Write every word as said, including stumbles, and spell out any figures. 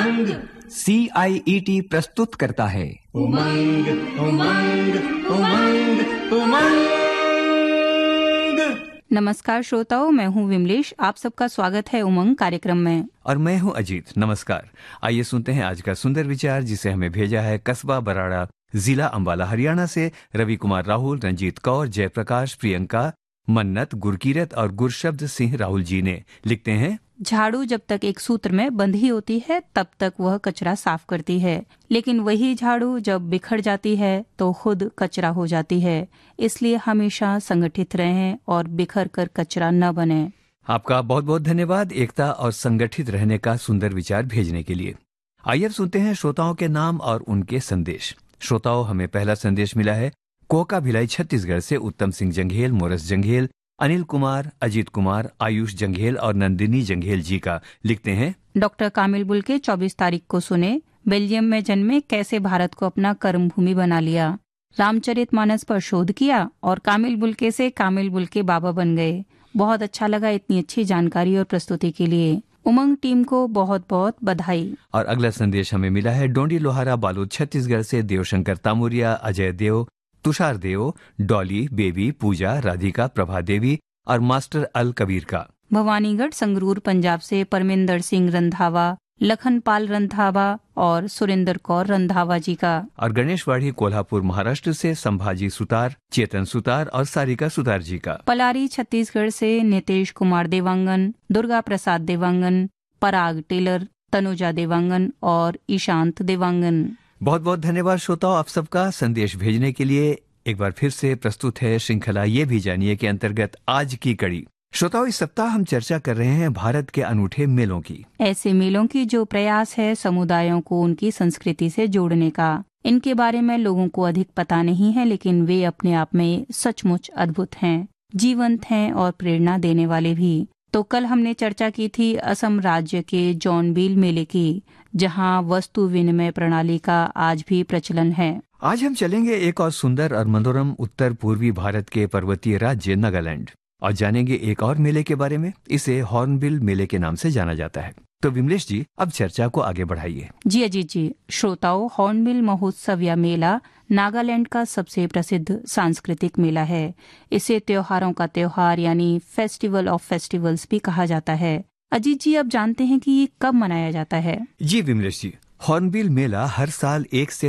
उमंग। सी आई E T प्रस्तुत करता है उमंग उमंग उमंग उमंग। नमस्कार श्रोताओं, मैं हूँ विमलेश। आप सबका स्वागत है उमंग कार्यक्रम में। और मैं हूँ अजीत। नमस्कार। आइए सुनते हैं आज का सुंदर विचार, जिसे हमें भेजा है कस्बा बराड़ा, जिला अंबाला, हरियाणा से रवि कुमार राहुल, रंजीत कौर, जयप्रकाश, प्रियंका, मन्नत, गुरकीरत और गुरशब्द सिंह राहुल जी ने। लिखते हैं, झाड़ू जब तक एक सूत्र में बंधी होती है तब तक वह कचरा साफ करती है, लेकिन वही झाड़ू जब बिखर जाती है तो खुद कचरा हो जाती है। इसलिए हमेशा संगठित रहें और बिखर कर कचरा न बने। आपका बहुत बहुत धन्यवाद एकता और संगठित रहने का सुंदर विचार भेजने के लिए। आइए अब सुनते हैं श्रोताओं के नाम और उनके संदेश। श्रोताओं, हमें पहला संदेश मिला है कोका भिलाई छत्तीसगढ़ से उत्तम सिंह जंघेल, मोरस जंघेल, अनिल कुमार, अजीत कुमार, आयुष जंघेल और नंदिनी जंघेल जी का। लिखते हैं, डॉक्टर कामिल बुल्के चौबीस तारीख को सुने, बेल्जियम में जन्मे, कैसे भारत को अपना कर्म भूमि बना लिया, रामचरितमानस पर शोध किया और कामिल बुल्के से कामिल बुल्के बाबा बन गए। बहुत अच्छा लगा इतनी अच्छी जानकारी और प्रस्तुति के लिए। उमंग टीम को बहुत बहुत बधाई। और अगला संदेश हमें मिला है डोंडी लोहारा बालोद छत्तीसगढ़ से देवशंकर तामुरिया, अजय देव, तुषार देव, डॉली, बेबी, पूजा, राधिका, प्रभा देवी और मास्टर अल कबीर का। भवानीगढ़ संगरूर पंजाब से परमिंदर सिंह रंधावा, लखनपाल रंधावा और सुरेंद्र कौर रंधावा जी का। और गणेशवाड़ी कोल्हापुर महाराष्ट्र से संभाजी सुतार, चेतन सुतार और सारिका सुतार जी का। पलारी छत्तीसगढ़ से नितेश कुमार देवांगन, दुर्गा प्रसाद देवांगन, पराग टेलर, तनुजा देवांगन और ईशांत देवांगन। बहुत बहुत धन्यवाद श्रोताओं आप सबका संदेश भेजने के लिए। एक बार फिर से प्रस्तुत है श्रृंखला ये भी जानिए के अंतर्गत आज की कड़ी। श्रोताओं, इस सप्ताह हम चर्चा कर रहे हैं भारत के अनूठे मेलों की। ऐसे मेलों की जो प्रयास है समुदायों को उनकी संस्कृति से जोड़ने का। इनके बारे में लोगों को अधिक पता नहीं है, लेकिन वे अपने आप में सचमुच अद्भुत हैं, जीवंत हैं और प्रेरणा देने वाले भी। तो कल हमने चर्चा की थी असम राज्य के जॉनबिल मेले की, जहां वस्तु विनिमय प्रणाली का आज भी प्रचलन है। आज हम चलेंगे एक और सुंदर और मनोरम उत्तर पूर्वी भारत के पर्वतीय राज्य नागालैंड और जानेंगे एक और मेले के बारे में। इसे हॉर्नबिल मेले के नाम से जाना जाता है। तो विमलेश जी, अब चर्चा को आगे बढ़ाइए। जी अजीत जी। श्रोताओं, हॉर्नबिल महोत्सव या मेला नागालैंड का सबसे प्रसिद्ध सांस्कृतिक मेला है। इसे त्योहारों का त्योहार यानी फेस्टिवल ऑफ फेस्टिवल्स भी कहा जाता है। अजीत जी, अब जानते हैं कि ये कब मनाया जाता है? जी विमलेश जी, हॉर्नबिल मेला हर साल एक से